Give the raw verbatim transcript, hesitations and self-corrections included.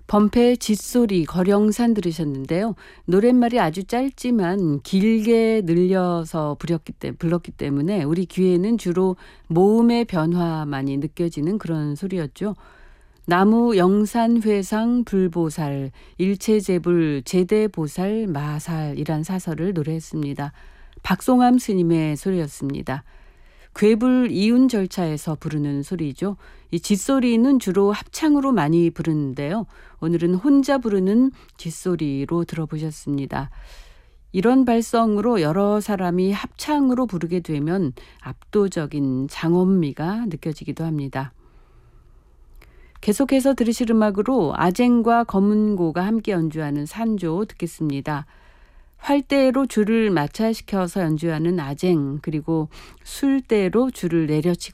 범패의 짖소리, 거령산 들으셨는데요. 노랫말이 아주 짧지만 길게 늘려서 부렸기 때, 불렀기 때문에 우리 귀에는 주로 모음의 변화만이 느껴지는 그런 소리였죠. 나무, 영산, 회상, 불보살, 일체제불, 제대보살, 마살이란 사설을 노래했습니다. 박송암 스님의 소리였습니다. 괴불 이운 절차에서 부르는 소리죠. 이 짖소리는 주로 합창으로 많이 부르는데요. 오늘은 혼자 부르는 짖소리로 들어보셨습니다. 이런 발성으로 여러 사람이 합창으로 부르게 되면 압도적인 장엄미가 느껴지기도 합니다. 계속해서 들으실 음악으로 아쟁과 검은고가 함께 연주하는 산조 듣겠습니다. 활대로 줄을 마찰시켜서 연주하는 아쟁, 그리고 술대로 줄을 내려치고